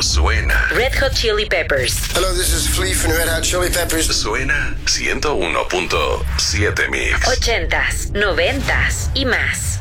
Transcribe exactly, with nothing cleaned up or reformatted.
suena. Red Hot Chili Peppers. Hello, this is Flea from Red Hot Chili Peppers. Suena ciento uno punto siete Mix. Ochentas, noventas y más.